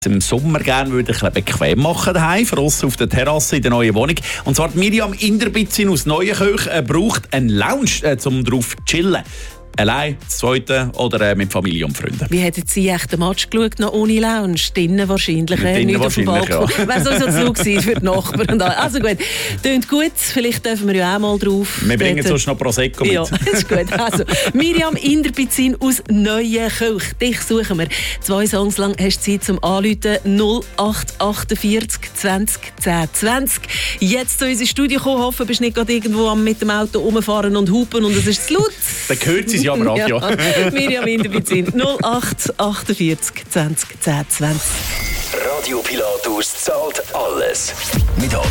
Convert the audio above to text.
im Sommer gerne würde ich bequem machen daheim, draussen auf der Terrasse in der neuen Wohnung. Und zwar Miriam Inderbitzin aus Neuenkirch braucht einen Lounge, um drauf zu chillen. Allein, das Zweite oder mit Familie und Freunden. Wie hätten Sie echt den Match geschaut, noch ohne Lounge? Drinnen wahrscheinlich, nicht auf dem Balkon. Ja. Wäre sowieso zu laut gewesen für die Nachbarn. Und also gut, tönt gut, vielleicht dürfen wir ja auch mal drauf. Wir bringen sonst noch Prosecco mit. Ja, das ist gut. Also, Miriam Inderbitzin aus Neuenkirch. Dich suchen wir. 2 Songs lang hast du Zeit zum Anrufen 0848 20 10 20. Jetzt zu unserem Studio kommen, hoffen, bist nicht gerade irgendwo mit dem Auto rumfahren und hupen und es ist zu laut. Dann hört sie ja am Radio. Ja. Miriam Inderbitzin 0848 20 10 20. Radio Pilatus zahlt alles. Mit